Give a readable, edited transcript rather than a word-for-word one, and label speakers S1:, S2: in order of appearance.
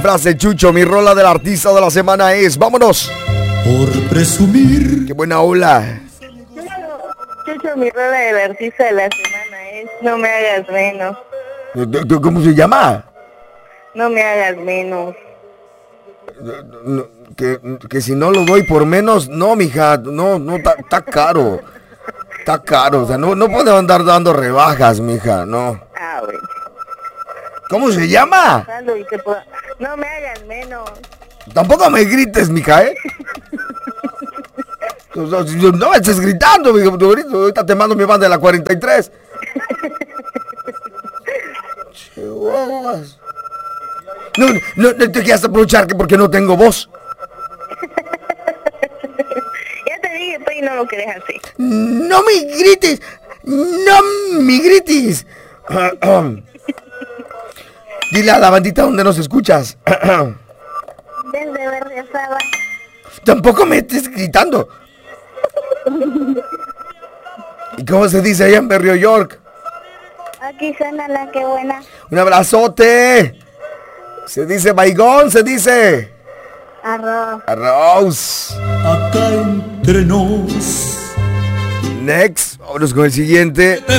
S1: Frase Chucho, mi rola del artista de la semana es, vámonos.
S2: Por presumir.
S1: Qué buena ola.
S3: Chucho, mi rola del artista de la semana es No me hagas menos.
S1: ¿Cómo se llama?
S3: No me hagas menos.
S1: Que si no lo doy por menos, no, mija, no, está caro. Está caro, o sea, no puedo andar dando rebajas, mija, no.
S3: Ah, bueno.
S1: ¿Cómo se llama?
S3: No me hagas menos.
S1: Tampoco me grites, mija, ¿eh? No me estés gritando, mija, ahorita te mando mi banda de la 43. Chihuahuas. No te quieras aprovechar que porque no tengo voz.
S3: Ya te dije, pues, y no lo querés hacer.
S1: No me grites. No me grites. Dile a la bandita donde nos escuchas.
S3: Desde Berriozaba.
S1: Tampoco me estés gritando. ¿Y cómo se dice allá en Berrio York?
S3: Aquí suena la que buena.
S1: Un abrazote. Se dice baigón, se dice
S3: Arroz.
S1: arroz.
S2: Acá entre nos.
S1: Next, vámonos con el siguiente.